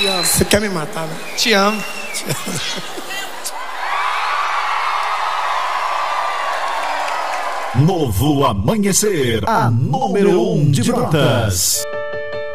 Te amo. Você quer me matar, né? Te amo. Novo Amanhecer, a número 1 de Brotas.